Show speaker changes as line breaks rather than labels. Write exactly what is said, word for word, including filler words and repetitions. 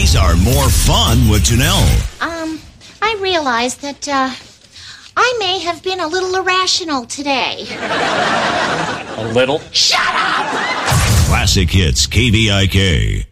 Weekdays are more fun with Janelle.
Um, I realized that, uh, I may have been a little irrational today.
A little?
Shut up!
Classic Hits K V I K.